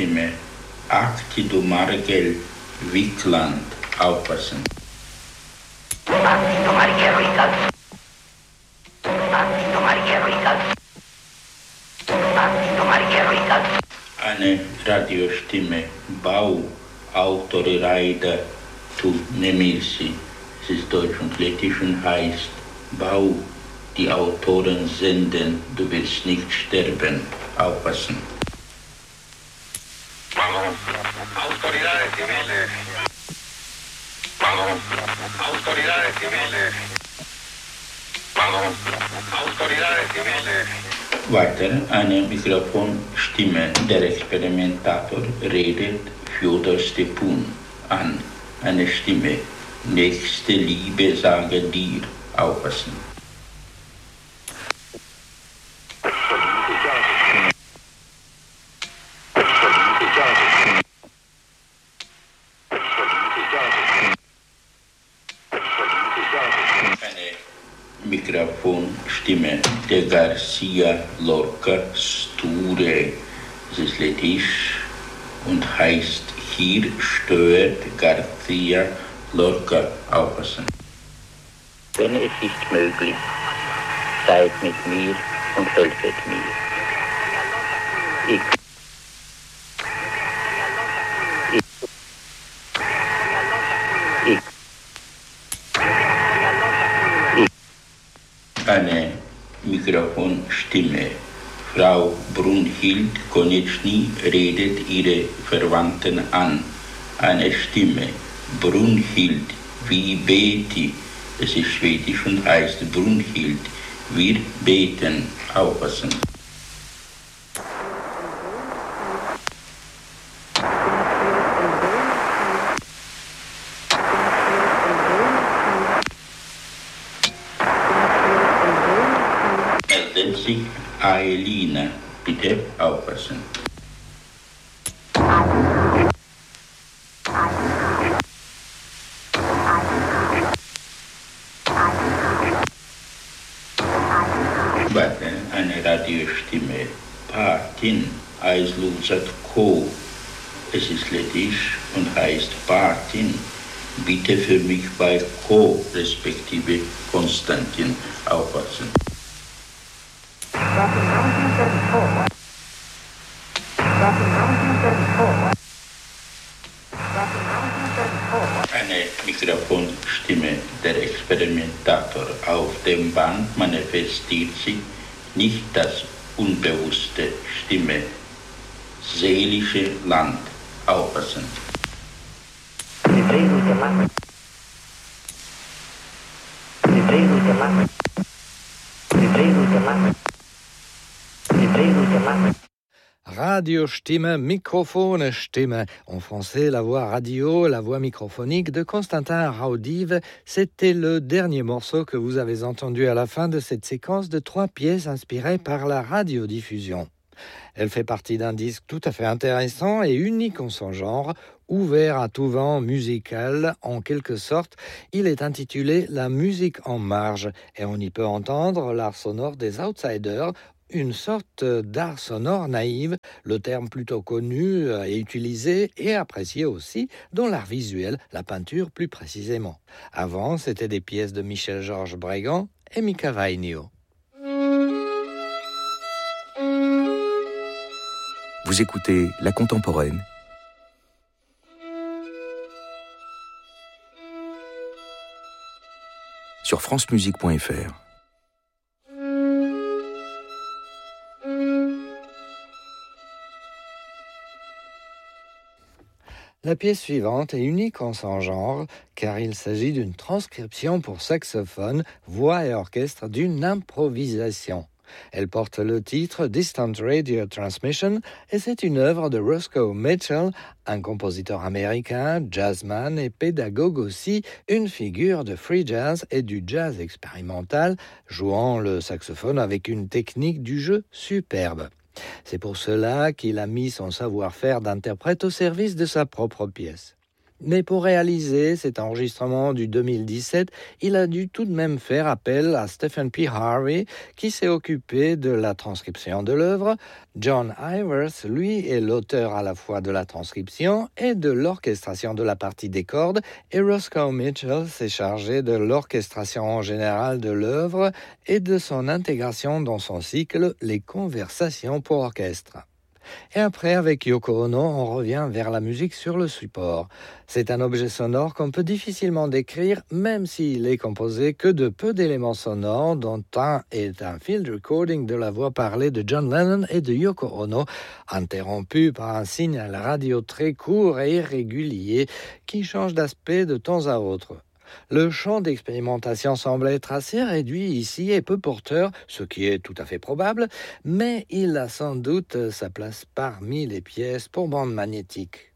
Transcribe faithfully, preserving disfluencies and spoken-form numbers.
Radiostimme Actido Margel Wickland, aufpassen. Actido Margel Wickland. Actido Margel Wickland. Actido Margel Wickland. Eine Radiostimme Bau, Autore Reiter, tu Nemirsi. Es ist deutsch und lettisch und heißt Bau, die Autoren senden, du wirst nicht sterben, aufpassen. Autoridades civiles. Autoridades civiles. Autoridades civiles. Weiter eine Mikrofonstimme. Der Experimentator redet Fjodor Stepun an. Eine Stimme. Nächste Liebe sage dir, aufpassen. Mikrofonstimme der Garcia Lorca Sture. Es ist lettisch und heißt hier stört Garcia Lorca, aufpassen. Wenn es ist möglich, seid mit mir und helfet mir. Ich Eine Mikrofonstimme. Frau Brunhild Konitschny redet ihre Verwandten an. Eine Stimme. Brunhild, wie Betty. Es ist schwedisch und heißt Brunhild. Wir beten. Aufpassen. Aelina, bitte aufpassen. Warte, eine Radiostimme. Patin, Eislusat Ko. Es ist lettisch und heißt Patin. Bitte für mich bei Ko, respektive Konstantin, aufpassen. Eine Mikrofonstimme, der Experimentator. Auf dem Band manifestiert sich nicht das unbewusste Stimme, seelische Land. Aufpassen. Radiostimme, Mikrofone Stimme. En français, la voix radio, la voix microphonique de Constantin Raudive. C'était le dernier morceau que vous avez entendu à la fin de cette séquence de trois pièces inspirées par la radiodiffusion. Elle fait partie d'un disque tout à fait intéressant et unique en son genre, ouvert à tout vent musical en quelque sorte. Il est intitulé « La musique en marge » et on y peut entendre l'art sonore des outsiders, une sorte d'art sonore naïve, le terme plutôt connu et utilisé et apprécié aussi dans l'art visuel, la peinture plus précisément. Avant, c'était des pièces de Michel-Georges Brégant et Mika Vainio. Vous écoutez La Contemporaine sur francemusique point f r. La pièce suivante est unique en son genre, car il s'agit d'une transcription pour saxophone, voix et orchestre d'une improvisation. Elle porte le titre Distant Radio Transmission et c'est une œuvre de Roscoe Mitchell, un compositeur américain, jazzman et pédagogue aussi, une figure de free jazz et du jazz expérimental, jouant le saxophone avec une technique du jeu superbe. C'est pour cela qu'il a mis son savoir-faire d'interprète au service de sa propre pièce. Mais pour réaliser cet enregistrement du deux mille dix-sept, il a dû tout de même faire appel à Stephen P. Harvey, qui s'est occupé de la transcription de l'œuvre. John Ivers, lui, est l'auteur à la fois de la transcription et de l'orchestration de la partie des cordes, et Roscoe Mitchell s'est chargé de l'orchestration en général de l'œuvre et de son intégration dans son cycle Les Conversations pour orchestre. Et après, avec Yoko Ono, on revient vers la musique sur le support. C'est un objet sonore qu'on peut difficilement décrire, même s'il est composé que de peu d'éléments sonores, dont un est un field recording de la voix parlée de John Lennon et de Yoko Ono, interrompu par un signal radio très court et irrégulier qui change d'aspect de temps à autre. Le champ d'expérimentation semble être assez réduit ici et peu porteur, ce qui est tout à fait probable, mais il a sans doute sa place parmi les pièces pour bande magnétique.